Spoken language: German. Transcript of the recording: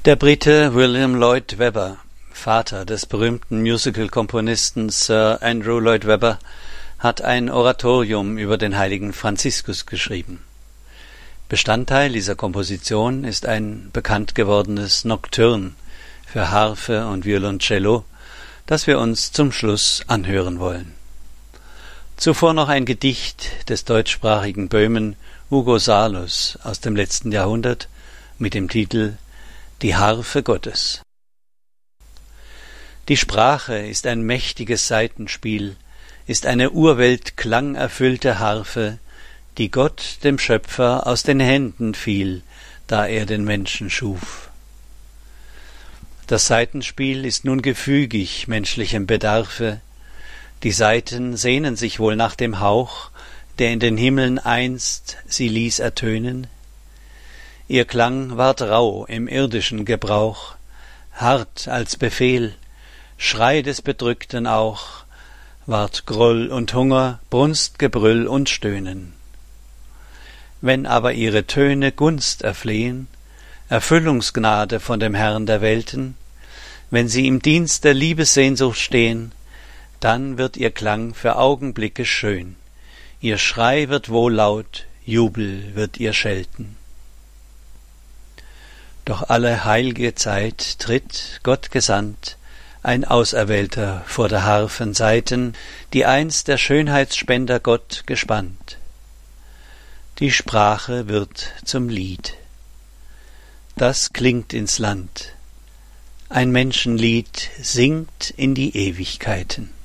Der Brite William Lloyd Webber, Vater des berühmten Musical-Komponisten Sir Andrew Lloyd Webber, hat ein Oratorium über den heiligen Franziskus geschrieben. Bestandteil dieser Komposition ist ein bekannt gewordenes Nocturne für Harfe und Violoncello, das wir uns zum Schluss anhören wollen. Zuvor noch ein Gedicht des deutschsprachigen Böhmen Hugo Salus aus dem letzten Jahrhundert mit dem Titel »Die Harfe Gottes«. Die Sprache ist ein mächtiges Saitenspiel, ist eine Urwelt klangerfüllte Harfe, die Gott dem Schöpfer aus den Händen fiel, da er den Menschen schuf. Das Saitenspiel ist nun gefügig menschlichem Bedarfe, die Saiten sehnen sich wohl nach dem Hauch, der in den Himmeln einst sie ließ ertönen. Ihr Klang ward rauh im irdischen Gebrauch, hart als Befehl, Schrei des Bedrückten auch, ward Groll und Hunger, Brunstgebrüll und Stöhnen. Wenn aber ihre Töne Gunst erflehen, Erfüllungsgnade von dem Herrn der Welten, wenn sie im Dienst der Liebessehnsucht stehen, dann wird ihr Klang für Augenblicke schön, ihr Schrei wird wohllaut, Jubel wird ihr schelten. Doch alle heilge Zeit tritt, Gott gesandt, ein Auserwählter vor der Harfen Saiten, die einst der Schönheitsspender Gott gespannt. Die Sprache wird zum Lied. Das klingt ins Land. Ein Menschenlied singt in die Ewigkeiten.